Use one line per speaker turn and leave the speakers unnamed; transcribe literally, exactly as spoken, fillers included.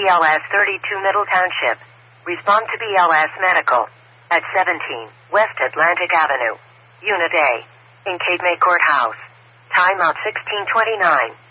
L S thirty-two Middle Township. Respond to B L S Medical at seventeen West Atlantic Avenue, Unit A, in Cape May Courthouse. Time out sixteen twenty-nine.